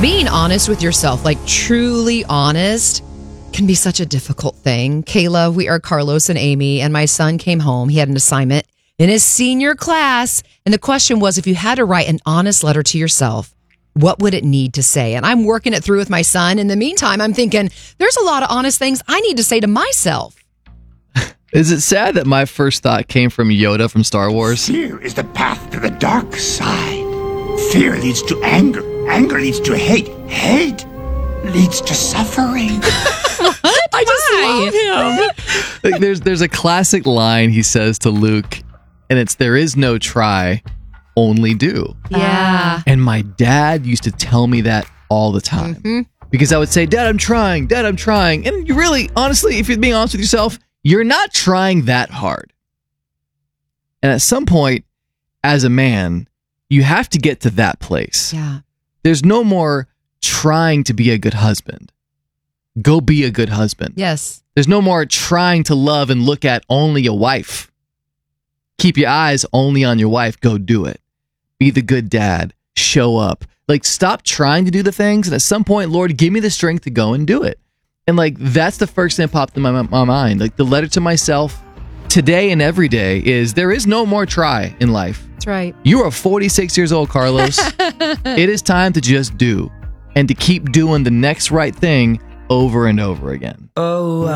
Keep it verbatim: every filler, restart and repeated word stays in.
Being honest with yourself, like truly honest, can be such a difficult thing. Kayla, we are Carlos and Amy, and my son came home. He had an assignment in his senior class, and the question was, if you had to write an honest letter to yourself, what would it need to say? And I'm working it through with my son. In the meantime, I'm thinking, there's a lot of honest things I need to say to myself. Is it sad that my first thought came from Yoda from Star Wars? Fear is the path to the dark side. Fear leads to anger. Anger leads to hate. Hate leads to suffering. I just love him. Like, there's there's a classic line he says to Luke, and it's, there is no try, only do. Yeah. And my dad used to tell me that all the time. Mm-hmm. Because I would say, Dad, I'm trying. Dad, I'm trying. And you really, honestly, if you're being honest with yourself, you're not trying that hard. And at some point, as a man, you have to get to that place. Yeah. There's no more trying to be a good husband. Go be a good husband. Yes. There's no more trying to love and look at only a wife. Keep your eyes only on your wife. Go do it. Be the good dad. Show up. Like, stop trying to do the things. And at some point, Lord, give me the strength to go and do it. And like, that's the first thing that popped in my, my mind. Like, the letter to myself today and every day is, there is no more try in life. That's right. You are forty-six years old, Carlos. It is time to just do, and to keep doing the next right thing over and over again. Oh,